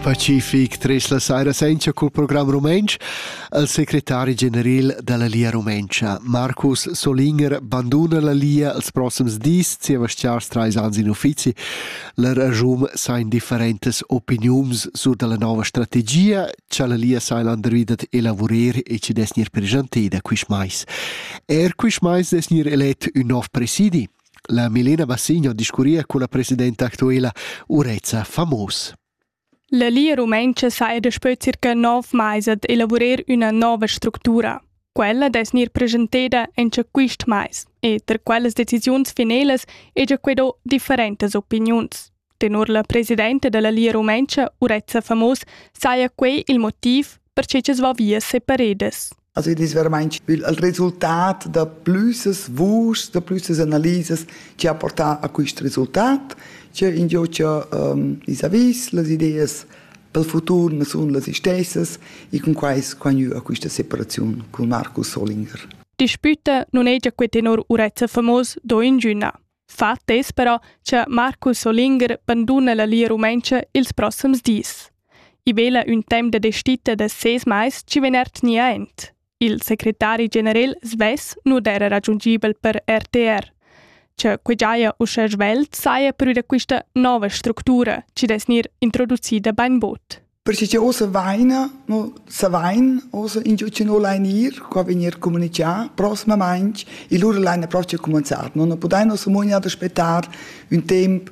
Pacific tres la saira sencha col programma Rumensch, il segretario generale della Lia Rumencha, Marcus Solinger, banduna la Lia els prossims dis, sieva stars 3 ans in uffici. La ragione sain differentes opinions su della nova strategia, che la Lia sai l'andridat elaborer e ci desnir presentida quis mais. Quis mais desnir elet un nov presidi. La Milena Bassigno discuria con la presidenta attuella Urezza Famos. La Lia Rumencha sa despö circa 9 mais ad elaborer una nova struttura. Quella desnir presenteda encha quist mais, e ter quelles decisiuns finelas e già quedo differentes opinions. Tenor la presidente della Lia Rumencha, Urezza Famos, saia quei il motiv perché ci va via separedes. Also das veramente il resultat da pluses vus, da pluses analises ci ha portato a questo risultato, che in giocia vis-a-vis le ideas per il futuro non sono le stesse e con quais quando a questa separazione con Marcus Solinger. Disputa non è già quel tenor Urezza Famos do in giuna. Fatt è però che Marcus Solinger abbandona la Lia Rumencha ils prossims dis. I vela un tem de destita de 6 mais ci venert nia ent. Il segretario generale Sves non era raggiungibile per RTR. Che quegiaia uscia svelt saia per questa nuova struttura ci desnir introducida ben bot. Perché c'è osa vaina, no sa vain, osa in giudice no lainir, qua venir comunicare, prossima manch, e loro laina proprio cominciare. Non potrai no somogna ad aspettare un tempo,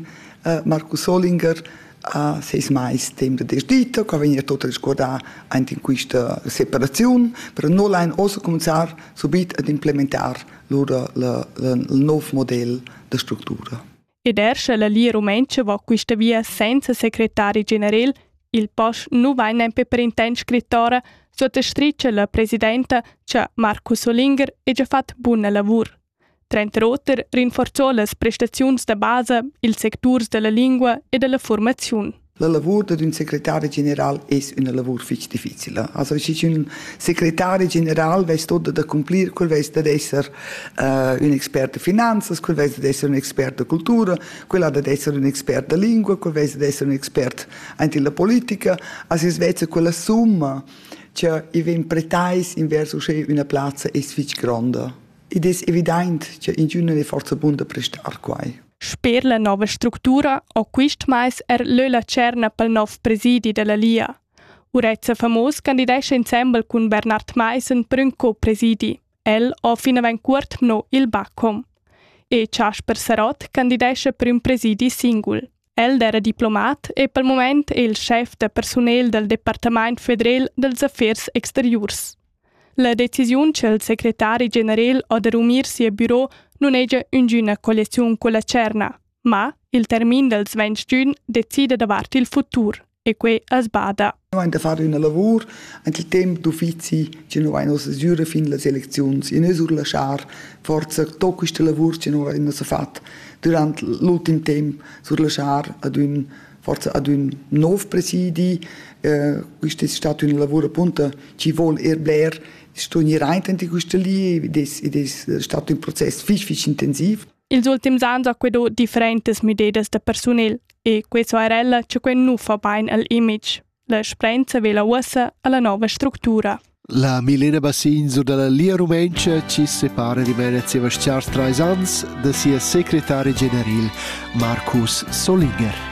Marcus Solinger, 6 mais tempo de dita, qua venir tutto riscordare anche in questa separazione, per non lain osa cominciare subito ad implementare loro il nuovo modello di struttura. Ed ersce la Lia Rumencha va questa via senza segretario generale, il post non va neanche per intento scrittore, sotto striccia la presidenta, che Marcus Solinger ha già fatto buon lavoro. Trenta rotter rinforzò le prestazioni da base, il settore della lingua e della formazione. Il lavoro di un segretario generale è un lavoro difficile. Also, c'è un segretario generale che sta da compiere, quel che deve essere un esperto di finanze, quel che deve essere un esperto di cultura, quel che deve essere un esperto di lingua, quel che deve essere un esperto anche della politica. Also, invece quella somma che viene pretais in verso una piazza è grande. Ed è evidente che in giorno è forza buona prestare qua. Per la nuova struttura, o quist mais la cerna pel nov presidi della Lia. Urezza Famos candidesce insieme con Bernard Meisen per un co-presidi. El o fino a curt no il Bacom. E Casper Sarot candidesce per un presidi singol. El era diplomat e pel moment è il chef de personel del Departament Federal dels Affers Exteriors. La decisione che il segretario generale ha di riunirsi al bureau non è già una collezione con la cerna, ma il termine del 20 giugno decide davanti il futuro e qui a sbada. Noi abbiamo fatto un lavoro, anche il tempo d'uffici, che noi abbiamo giuro fin le elezioni, e noi sur lasciare forse tutto questo lavoro che noi abbiamo fatto durante l'ultimo tempo, sur lasciare forse ad un nuovo presidi, questo è stato un lavoro appunto che vuole erbler. Sto in questa lì ed è stato un processo fisch intensivo. Ils ultims anni ha quedo differentes medidas de personel e questo era che quel nu fa bene all'image. La sprenza ve la ussa alla nuova struttura. La Milena Bassigno della Lia Rumencha ci separa rimane a 3 anni da sia segretario generale Marcus Solinger.